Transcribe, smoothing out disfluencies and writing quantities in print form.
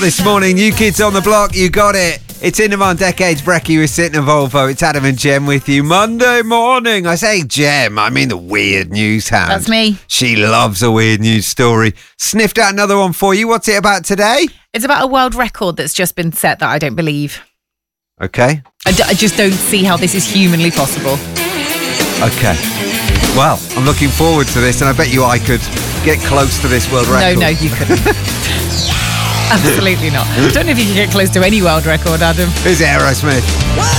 This morning, New Kids on the Block, you got it. It's In Demand Decades, Brecky with Sitting in Volvo. It's Adam and Jem with you Monday morning. I say Jem, I mean the weird news hound. That's me. She loves a weird news story. Sniffed out another one for you. What's it about today? It's about a world record that's just been set that I don't believe. Okay. I just don't see how this is humanly possible. Okay. Well, I'm looking forward to this, and I bet you I could get close to this world record. No, you couldn't. Absolutely not. I don't know if you can get close to any world record, Adam. Here's Aerosmith.